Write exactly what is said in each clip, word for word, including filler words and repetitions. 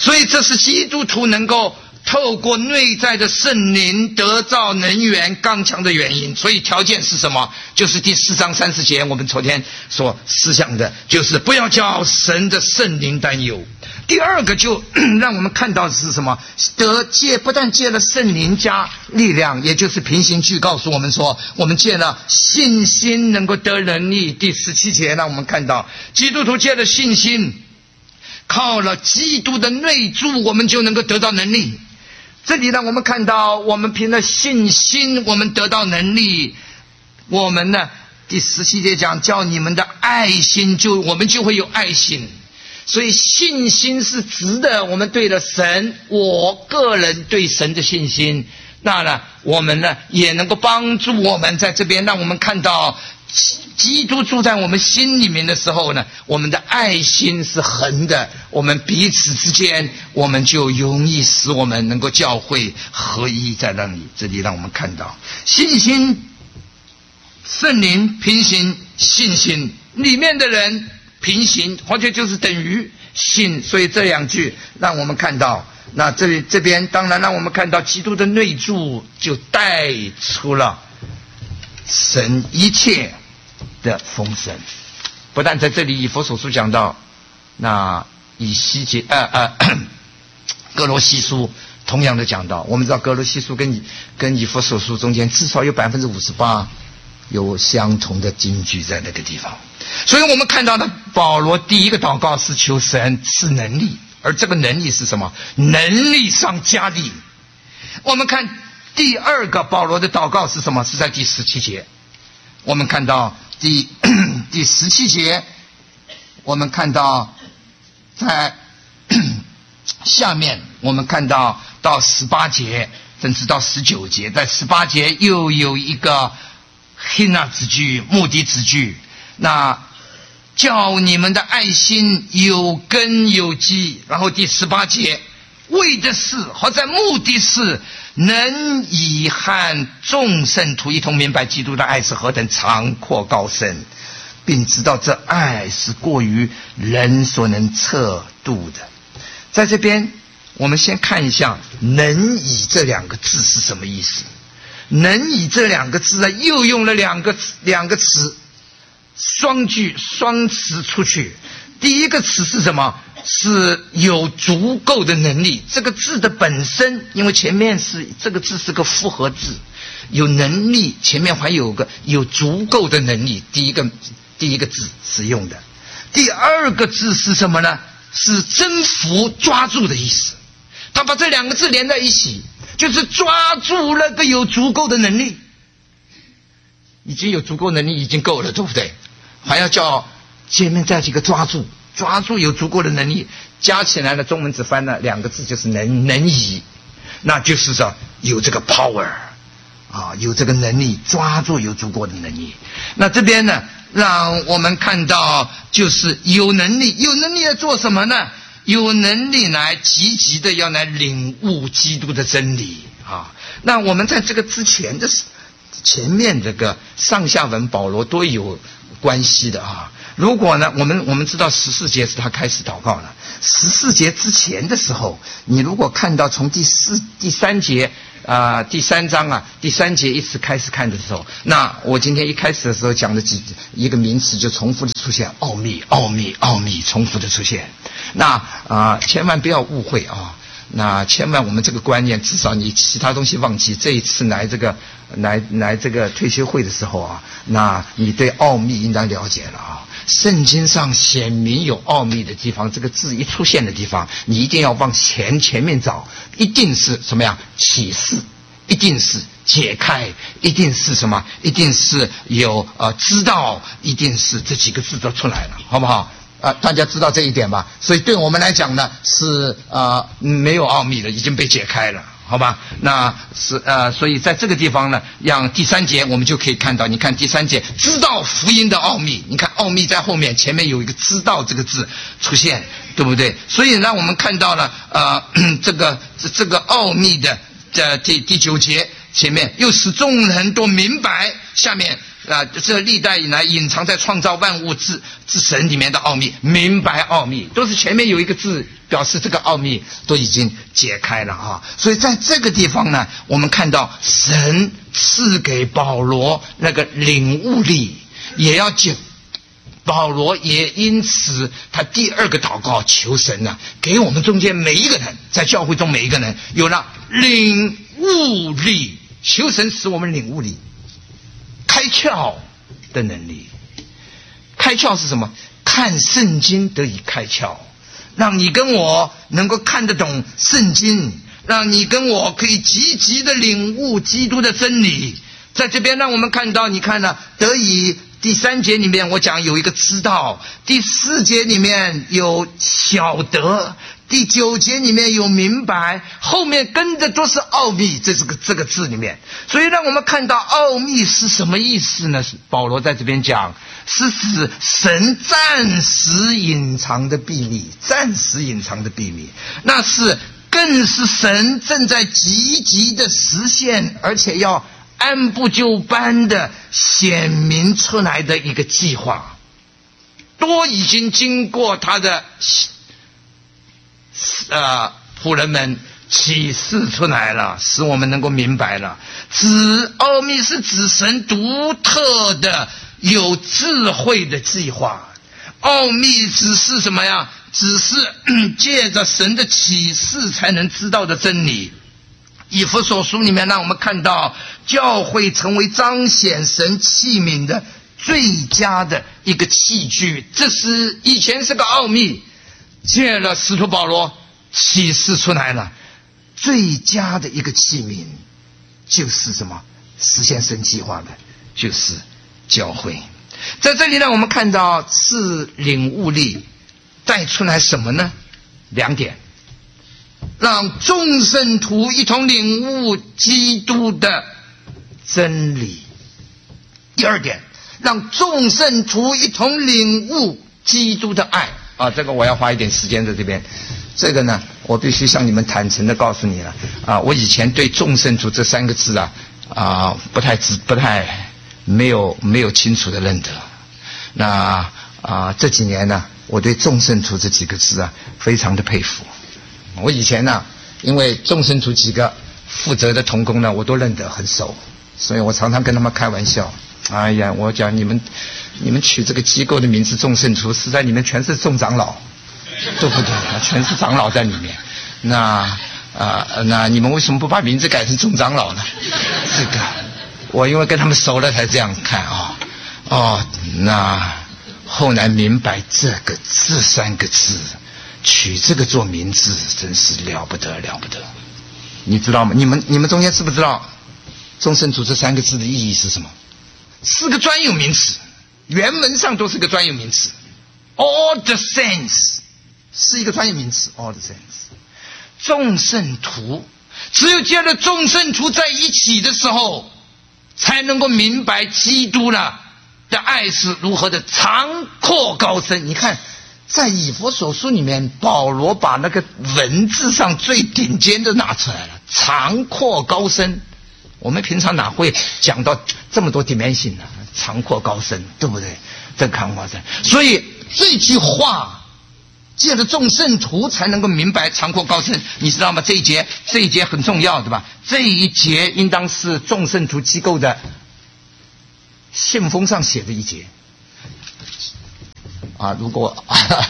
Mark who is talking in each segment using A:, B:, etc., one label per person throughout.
A: 所以这是基督徒能够透过内在的圣灵得到能源刚强的原因。所以条件是什么？就是第四章三十节我们昨天所思想的，就是不要叫神的圣灵担忧。第二个就让我们看到的是什么？得借不但借了圣灵加力量，也就是平行句告诉我们说，我们借了信心能够得能力。第十七节让我们看到基督徒借了信心，靠了基督的内住，我们就能够得到能力。这里让我们看到，我们凭着信心我们得到能力。我们呢第十七节讲叫你们的爱心，就我们就会有爱心。所以信心是指的我们对了神，我个人对神的信心。那呢我们呢也能够帮助我们在这边，让我们看到基督住在我们心里面的时候呢，我们的爱心是恒的，我们彼此之间我们就容易使我们能够教会合一在那里。这里让我们看到信心圣灵平行信心里面的人平行，或者就是等于信。所以这两句让我们看到，那这里这边当然让我们看到基督的内住就带出了神一切的丰盛。不但在这里以弗所书讲到，那以西结呃呃哥罗西书同样的讲到。我们知道哥罗西书跟跟以弗所书中间至少有百分之五十八有相同的金句在那个地方。所以我们看到的保罗第一个祷告是求神赐能力，而这个能力是什么？能力上加力。我们看第二个保罗的祷告是什么？是在第十七节。我们看到第第十七节，我们看到在下面我们看到到十八节甚至到十九节，在十八节又有一个 hina 子句，目的子句，那叫你们的爱心有根有基。然后第十八节为的是或在目的是能以和众圣徒一同明白基督的爱是何等长阔高深，并知道这爱是过于人所能测度的。在这边我们先看一下能以这两个字是什么意思。能以这两个字呢，又用了两个两个词，双句双词出去。第一个词是什么？是有足够的能力。这个字的本身，因为前面是这个字是个复合字，有能力前面还有个有足够的能力，第一个第一个字使用的。第二个字是什么呢？是征服抓住的意思。他把这两个字连在一起，就是抓住那个有足够的能力。已经有足够能力已经够了，对不对？还要叫前面再几个抓住，抓住有足够的能力，加起来呢中文只翻了两个字，就是能能以，那就是说有这个 power 啊，有这个能力，抓住有足够的能力。那这边呢让我们看到就是有能力，有能力要做什么呢？有能力来积极的要来领悟基督的真理啊。那我们在这个之前的前面这个上下文保罗都有关系的啊。如果呢我们我们知道十四节是他开始祷告了，十四节之前的时候，你如果看到从第四第三节啊、呃、第三章啊第三节一直开始看的时候，那我今天一开始的时候讲的几一个名词就重复的出现，奥秘奥秘奥秘重复的出现。那啊、呃、千万不要误会啊，那千万我们这个观念，至少你其他东西忘记，这一次来这个来来这个退休会的时候啊，那你对奥秘应当了解了啊。圣经上显明有奥秘的地方，这个字一出现的地方，你一定要往前前面找，一定是什么呀？启示，一定是解开，一定是什么？一定是有呃知道，一定是这几个字都出来了，好不好？啊、呃，大家知道这一点吧？所以对我们来讲呢，是呃没有奥秘的，已经被解开了，好吧？那是呃，所以在这个地方呢，让第三节我们就可以看到，你看第三节知道福音的奥秘，你看奥秘在后面，前面有一个知道这个字出现，对不对？所以让我们看到了呃这个这这个奥秘的的第第九节前面又使众人都明白，下面啊，这历代以来隐藏在创造万物之之神里面的奥秘，明白奥秘，都是前面有一个字表示这个奥秘都已经解开了啊。所以在这个地方呢，我们看到神赐给保罗那个领悟力，也要解。保罗也因此他第二个祷告求神呢、啊，给我们中间每一个人，在教会中每一个人有了领悟力，求神使我们领悟力，开窍的能力。开窍是什么？看圣经得以开窍，让你跟我能够看得懂圣经，让你跟我可以积极的领悟基督的真理。在这边让我们看到，你看呢、啊，得以第三节里面我讲有一个知道，第四节里面有晓得，第九节里面有明白，后面跟着都是奥秘，这是个这个字里面。所以让我们看到奥秘是什么意思呢？保罗在这边讲，是指神暂时隐藏的秘密，暂时隐藏的秘密，那是更是神正在积极的实现，而且要按部就班的显明出来的一个计划，都已经经过他的呃仆人们启示出来了，使我们能够明白了。指奥秘是指神独特的有智慧的计划，奥秘只是什么呀？只是借着神的启示才能知道的真理。以弗所书里面让我们看到，教会成为彰显神器皿的最佳的一个器具，这是以前是个奥秘，借了使徒保罗启示出来了。最佳的一个器皿就是什么？实现神计划的就是教会。在这里呢，我们看到是领悟力带出来什么呢？两点，让众圣徒一同领悟基督的真理。第二点，让众圣徒一同领悟基督的爱啊，这个我要花一点时间在这边。这个呢，我必须向你们坦诚的告诉你了啊，我以前对众圣徒这三个字啊啊不太知不太没有没有清楚的认得。那啊这几年呢，我对众圣徒这几个字啊非常的佩服。我以前呢，因为众圣徒几个负责的同工呢，我都认得很熟，所以我常常跟他们开玩笑。哎呀，我讲你们，你们取这个机构的名字众圣徒，实在你们全是众长老，对不对？全是长老在里面。那啊、呃，那你们为什么不把名字改成众长老呢？这个，我因为跟他们熟了才这样看啊。哦，那后来明白这个这三个字。取这个做名字真是了不得了不得，你知道吗？你们你们中间知不知道众圣徒这三个字的意义是什么？是个专有名词，原文上都是个专有名词。All the saints 是一个专有名词 ，All the saints。众圣徒，只有接了众圣徒在一起的时候，才能够明白基督了的爱是如何的长阔高深。你看。在以弗所书里面，保罗把那个文字上最顶尖的拿出来了，长阔高深。我们平常哪会讲到这么多 dimension 呢？长阔高深，对不对？这看法深。所以这句话借着众圣徒才能够明白长阔高深，你知道吗？这一节这一节很重要，对吧？这一节应当是众圣徒机构的信封上写的一节。啊，如果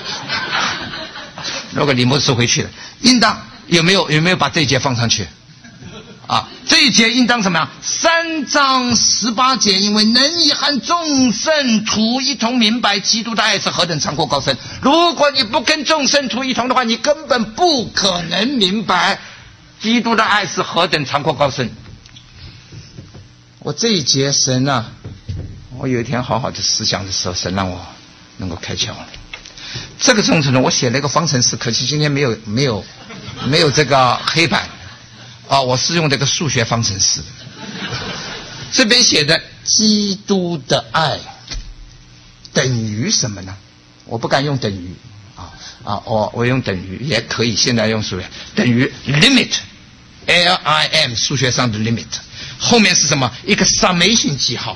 A: 如果李牧师回去了，应当有没有有没有把这一节放上去？啊，这一节应当什么呀？三章十八节，因为能以和众圣徒一同明白基督的爱是何等长阔高深。如果你不跟众圣徒一同的话，你根本不可能明白基督的爱是何等长阔高深。我这一节神啊，我有一天好好的思想的时候，神让我能够开窍了。这个众圣徒我写了一个方程式，可惜今天没有没有没有这个黑板啊，我是用这个数学方程式。这边写的基督的爱等于什么呢？我不敢用等于啊啊，我我用等于也可以，现在用数学等于 limit L I M 数学上的 limit， 后面是什么？一个 summation 记号，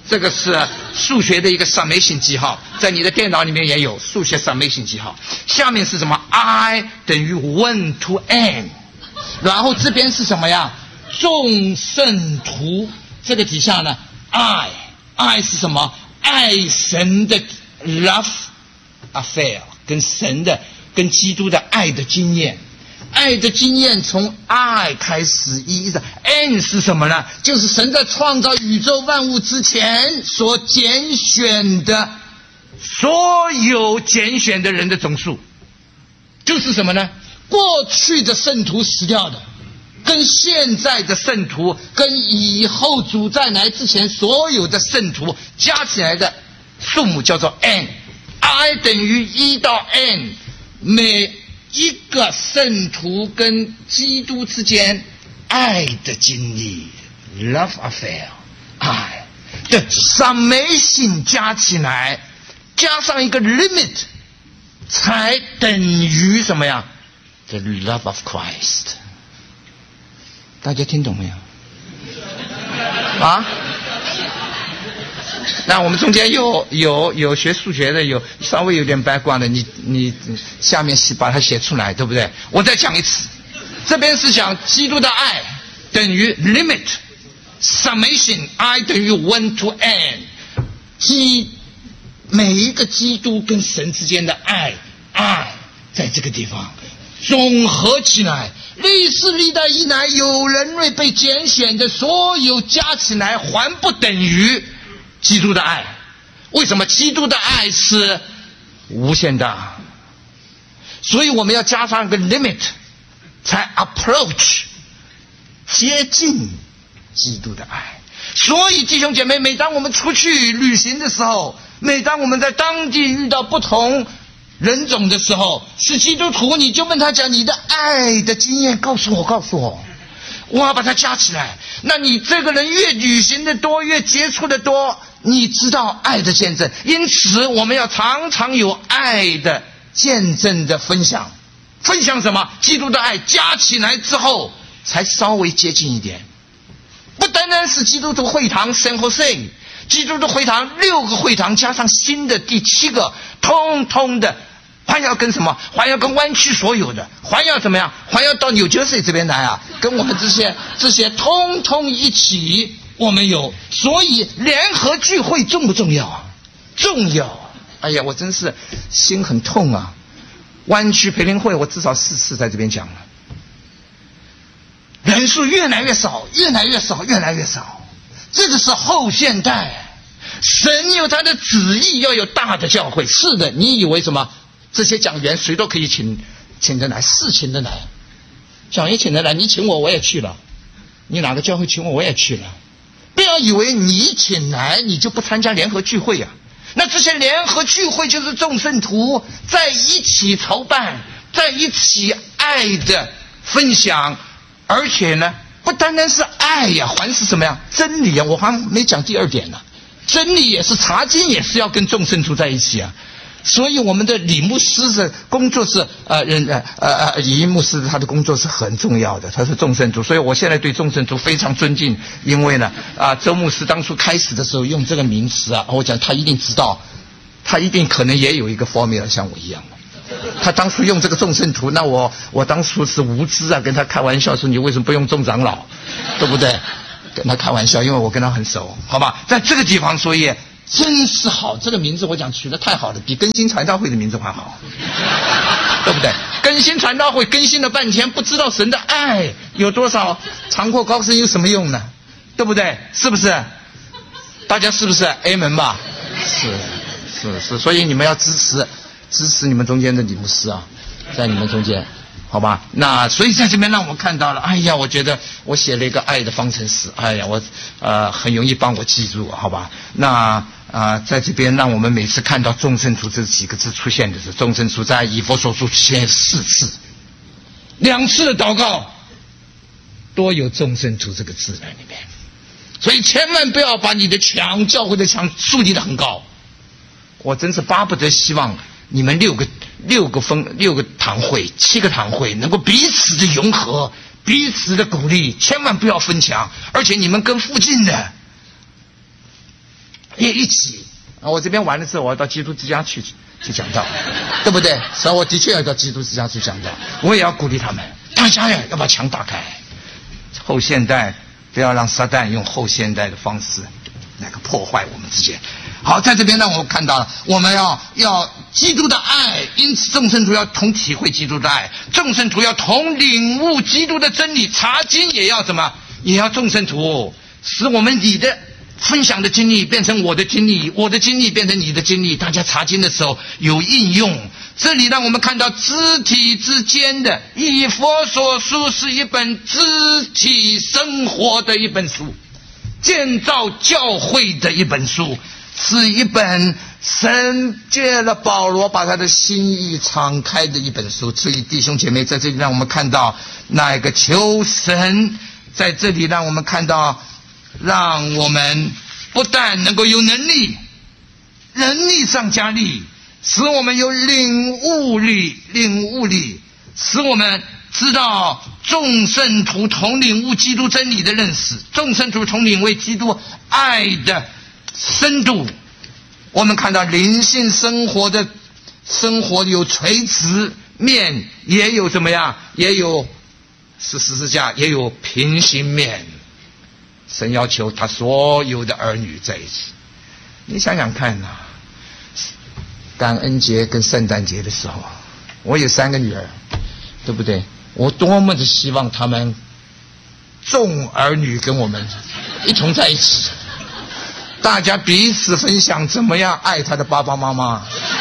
A: 这个是数学的一个 summation 记号，在你的电脑里面也有数学 summation 记号。下面是什么 ？I 等于 one to n， 然后这边是什么呀？众圣徒。这个底下呢 ，I I 是什么？爱神的 love affair， 跟神的、跟基督的爱的经验。爱的经验从 I 开始，一直 N 是什么呢？就是神在创造宇宙万物之前所拣选的所有拣选的人的总数，就是什么呢？过去的圣徒死掉的，跟现在的圣徒，跟以后主再来之前所有的圣徒加起来的数目叫做 N。I 等于一到 N， 每一个圣徒跟基督之间爱的经历 love affair 爱的 summation 加起来，加上一个 limit， 才等于什么呀？ The love of Christ。 大家听懂没有啊？那我们中间有有有学数学的，有稍微有点 background 的，你你下面把它写出来，对不对？我再讲一次，这边是讲基督的爱等于 limit summation I 等于 one to n， 基每一个基督跟神之间的爱爱在这个地方总合起来，历世历代以来有人类被拣选的所有加起来还不等于基督的爱。为什么？基督的爱是无限大，所以我们要加上一个 limit 才 approach 接近基督的爱。所以弟兄姐妹，每当我们出去旅行的时候，每当我们在当地遇到不同人种的时候，是基督徒，你就问他讲你的爱的经验，告诉我告诉我，我要把它加起来。那你这个人越旅行的多，越接触的多，你知道爱的见证。因此我们要常常有爱的见证的分享。分享什么？基督的爱加起来之后才稍微接近一点。不单单是基督徒会堂 San Jose， 基督徒会堂六个会堂加上新的第七个，通通的还要跟什么？还要跟湾区所有的，还要怎么样？还要到纽约市这边来啊！跟我们这些这些通通一起，我们有。所以联合聚会重不重要啊？重要！哎呀，我真是心很痛啊！湾区培灵会我至少四次在这边讲了，人数越来越少，越来越少，越来越少。这个是后现代，神有他的旨意，要有大的教会。是的，你以为什么？这些讲员谁都可以请请得来，是请得来，讲员请得来，你请我我也去了，你哪个教会请我我也去了。不要以为你请来你就不参加联合聚会啊！那这些联合聚会就是众圣徒在一起筹办，在一起爱的分享，而且呢，不单单是爱呀，还是什么呀？真理啊！我还没讲第二点呢，真理也是查经，也是要跟众圣徒在一起啊。所以我们的李牧师的工作是呃呃呃呃李牧师他的工作是很重要的，他是众圣徒，所以我现在对众圣徒非常尊敬。因为呢啊、呃、周牧师当初开始的时候用这个名词啊，我讲他一定知道，他一定可能也有一个 formula 像我一样的。他当初用这个众圣徒，那我我当初是无知啊，跟他开玩笑说你为什么不用众长老，对不对？跟他开玩笑，因为我跟他很熟，好吧？在这个地方，所以真是好，这个名字我讲取得太好了，比更新传道会的名字还好，对不对？更新传道会更新了半天，不知道神的爱有多少，长阔高深有什么用呢？对不对？是不是？大家是不是 Amen 吧？是是是，所以你们要支持支持你们中间的李牧师啊，在你们中间。好吧，那所以在这边让我看到了，哎呀，我觉得我写了一个爱的方程式，哎呀，我呃很容易帮我记住，好吧？那啊、呃，在这边让我们每次看到众圣徒这几个字出现的时候，众圣徒在以弗所书出现四次，两次的祷告多有众圣徒这个字在里面，所以千万不要把你的墙，教会的墙树立得很高。我真是巴不得希望你们六个。六个分六个堂会七个堂会能够彼此的融合，彼此的鼓励，千万不要分墙。而且你们跟附近的也一起。我这边完了之后，我要到基督之家去去讲道，对不对？所以我的确要到基督之家去讲道，我也要鼓励他们，大家呀要把墙打开。后现代不要让撒旦用后现代的方式那个破坏我们之间。好，在这边呢，我看到了，我们要要基督的爱，因此众圣徒要同体会基督的爱，众圣徒要同领悟基督的真理，查经也要怎么，也要众圣徒，使我们你的分享的经历变成我的经历，我的经历变成你的经历，大家查经的时候有应用。这里让我们看到肢体之间的，以佛所书是一本肢体生活的一本书，建造教会的一本书，是一本神借了保罗把他的心意敞开的一本书。所以弟兄姐妹，在这里让我们看到那一个求神，在这里让我们看到，让我们不但能够有能力，能力上加力，使我们有领悟力，领悟力，使我们知道众圣徒同领悟基督真理的认识，众圣徒同领为基督爱的深度。我们看到灵性生活的生活有垂直面，也有怎么样，也有是十字架，也有平行面。神要求他所有的儿女在一起。你想想看啊，感恩节跟圣诞节的时候，我有三个女儿，对不对？我多么的希望他们众儿女跟我们一同在一起，大家彼此分享怎么样爱他的爸爸妈妈。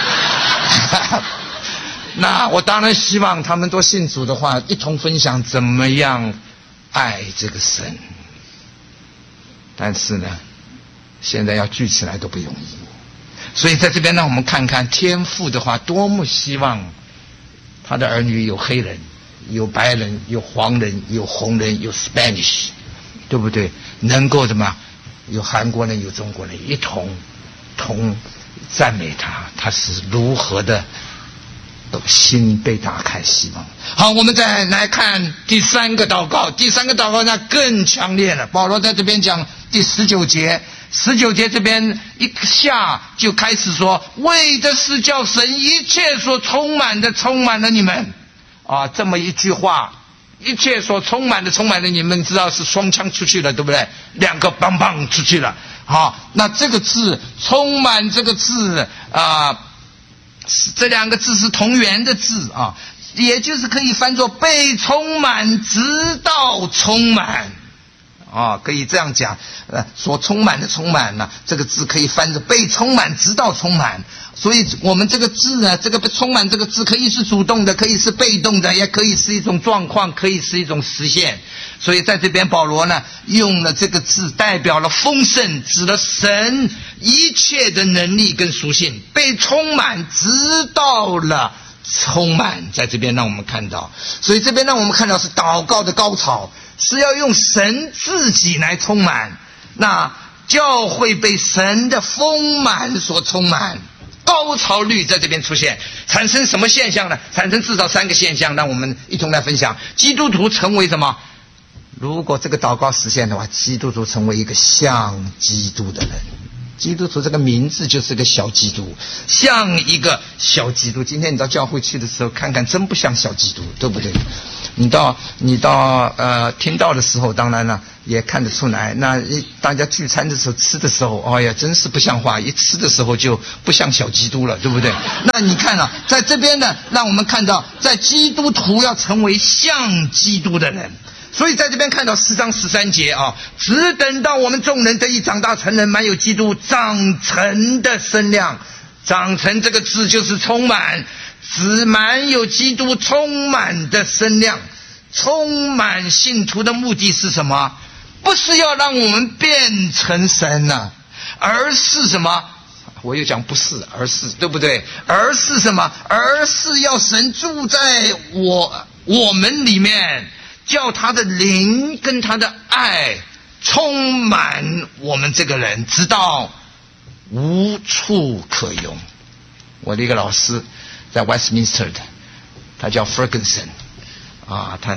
A: 那我当然希望他们都信主的话，一同分享怎么样爱这个神。但是呢，现在要聚起来都不容易。所以在这边让我们看看天父的话，多么希望他的儿女有黑人，有白人，有黄人，有红人，有 Spanish， 对不对？能够怎么有韩国人，有中国人，一同同赞美他，他是如何的心被打开，希望。好，我们再来看第三个祷告。第三个祷告那更强烈了。保罗在这边讲第十九节，十九节这边一下就开始说，为的是叫神一切所充满的充满了你们啊，这么一句话，一切所充满的充满了你们，知道是双枪出去了，对不对？两个棒棒出去了。好，那这个字充满这个字啊，这两个字是同源的字啊，也就是可以翻作被充满直到充满啊，可以这样讲，呃，所充满的充满呢，这个字可以翻作被充满直到充满。所以我们这个字呢，这个充满这个字可以是主动的，可以是被动的，也可以是一种状况，可以是一种实现。所以在这边保罗呢用了这个字，代表了丰盛，指了神一切的能力跟属性，被充满直到了充满。在这边让我们看到，所以这边让我们看到是祷告的高潮，是要用神自己来充满，那教会被神的丰满所充满，高潮率在这边出现，产生什么现象呢？产生至少三个现象，让我们一同来分享。基督徒成为什么？如果这个祷告实现的话，基督徒成为一个像基督的人。基督徒这个名字就是个小基督，像一个小基督。今天你到教会去的时候看看，真不像小基督，对不对？你到你到呃听到的时候，当然了也看得出来。那大家聚餐的时候吃的时候，哎呀，真是不像话，一吃的时候就不像小基督了，对不对？那你看啊，在这边呢，让我们看到，在基督徒要成为像基督的人。所以在这边看到四章十三节啊，只等到我们众人得以长大成人，满有基督长成的身量。长成这个字就是充满，只满有基督充满的身量。充满信徒的目的是什么？不是要让我们变成神啊，而是什么？我又讲不是，而是，对不对？而是什么？而是要神住在我我们里面，叫他的灵跟他的爱充满我们这个人，直到无处可容。我的一个老师在 Westminster 的，他叫 Ferguson 啊，他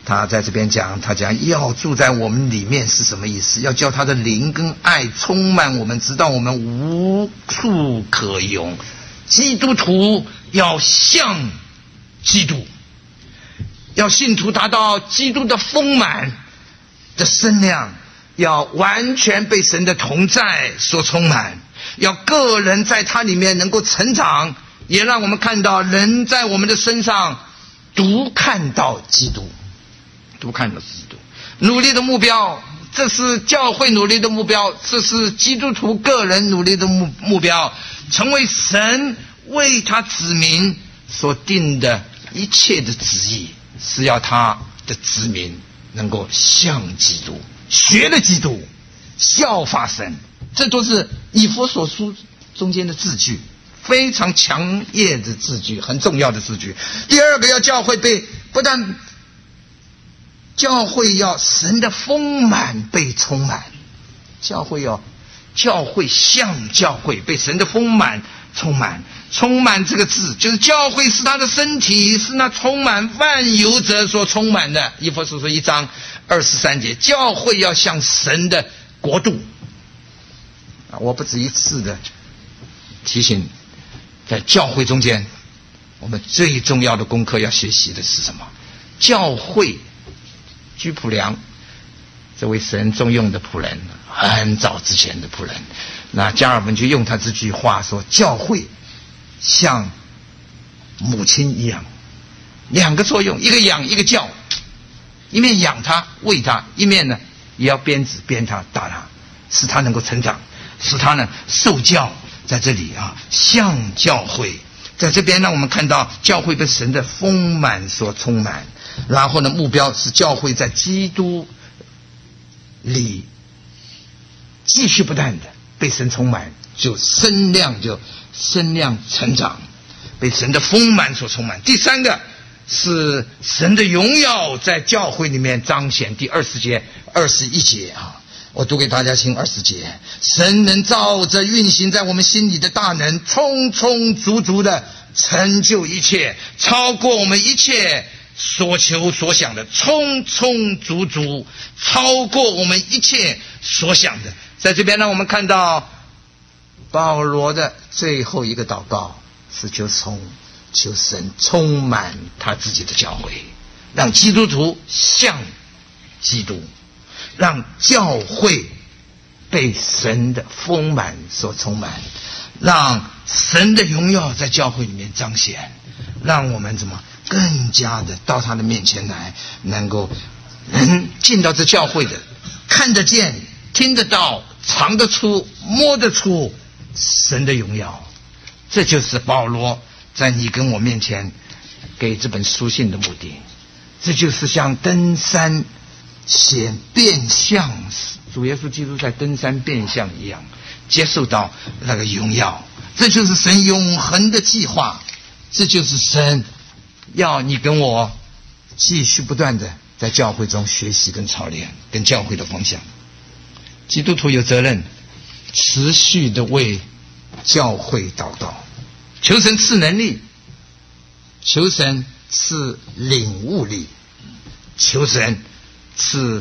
A: 他在这边讲，他讲要住在我们里面是什么意思？要叫他的灵跟爱充满我们，直到我们无处可容。基督徒要像基督，要信徒达到基督的丰满的身量，要完全被神的同在所充满，要个人在他里面能够成长，也让我们看到人在我们的身上独看到基督，独看到基督。努力的目标，这是教会努力的目标，这是基督徒个人努力的目目标，成为神为他子民所定的一切的旨意，是要他的子民能够像基督，学了基督，效法神。这都是以弗所书中间的字句，非常强烈的字句，很重要的字句。第二个，要教会被不但教会要神的丰满被充满，教会要教会像教会被神的丰满充满。充满这个字就是教会是他的身体，是那充满万有者所充满的。以弗所书一章二十三节，教会要像神的国度。我不止一次的提醒，在教会中间我们最重要的功课要学习的是什么？教会居普良这位神重用的仆人，很早之前的仆人，那加尔文就用他这句话说，教会像母亲一样，两个作用，一个养一个教，一面养他喂他，一面呢也要鞭子鞭他打他，使他能够成长，使他呢受教。在这里啊，像教会，在这边让我们看到教会被神的丰满所充满，然后呢目标是教会在基督里继续不断的被神充满，就身量就身量成长，被神的丰满所充满。第三个是神的荣耀在教会里面彰显。第二十节二十一节啊，我读给大家听。二十节，神能照着运行在我们心里的大能，充充足足的成就一切，超过我们一切所求所想的，充充足足超过我们一切所想的。在这边让我们看到保罗的最后一个祷告是求从求神充满他自己的教会，让基督徒像基督，让教会被神的丰满所充满，让神的荣耀在教会里面彰显，让我们怎么更加的到他的面前来，能够能进到这教会的，看得见听得到尝得出摸得出神的荣耀。这就是保罗在你跟我面前给这本书信的目的，这就是像登山显变相，主耶稣基督在登山变相一样，接受到那个荣耀。这就是神永恒的计划，这就是神要你跟我继续不断的在教会中学习跟操练跟教会的方向。基督徒有责任持续的为教会祷告，求神赐能力，求神赐领悟力，求神赐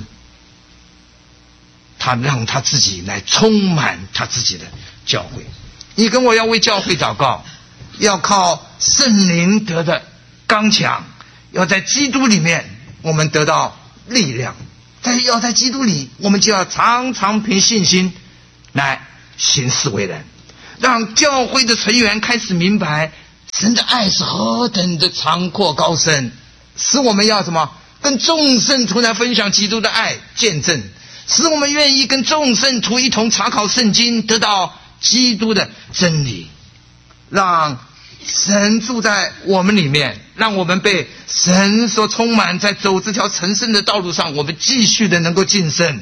A: 他让他自己来充满他自己的教会。你跟我要为教会祷告，要靠圣灵得的刚强，要在基督里面我们得到力量，在要在基督里我们就要常常凭信心来行事为人，让教会的成员开始明白神的爱是何等的长阔高深，使我们要什么跟众圣徒来分享基督的爱见证，使我们愿意跟众圣徒一同查考圣经，得到基督的真理，让神住在我们里面，让我们被神所充满，在走这条成圣的道路上，我们继续的能够晋升。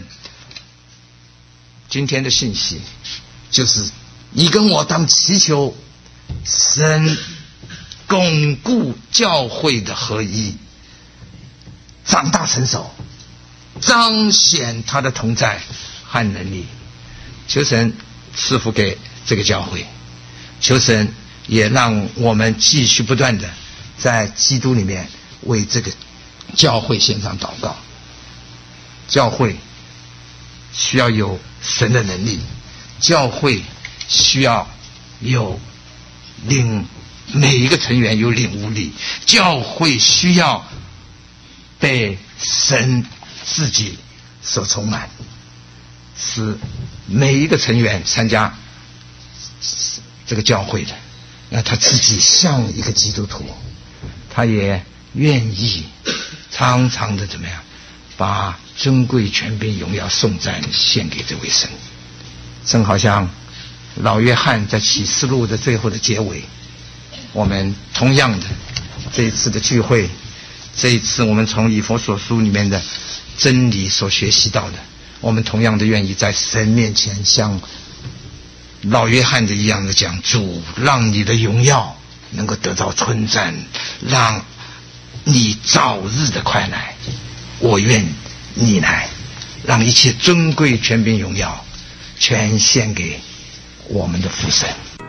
A: 今天的信息就是你跟我当祈求神巩固教会的合一，长大成熟，彰显他的同在和能力。求神赐福给这个教会，求神也让我们继续不断的在基督里面为这个教会献上祷告。教会需要有神的能力，教会需要有领每一个成员有领悟力，教会需要被神自己所充满，使每一个成员参加这个教会的，那他自己像一个基督徒，他也愿意常常的怎么样，把尊贵权柄荣耀颂赞献给这位神。正好像老约翰在启示录的最后的结尾，我们同样的这一次的聚会，这一次我们从以弗所书里面的真理所学习到的，我们同样的愿意在神面前像老约翰的一样的讲，主让你的荣耀能够得到称赞，让你早日的快来，我愿你来，让一切尊贵权柄荣耀全献给我们的父神。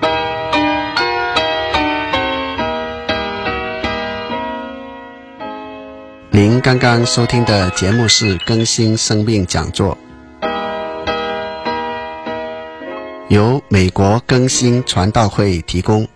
B: 您刚刚收听的节目是更新生命讲座，由美国更新传道会提供。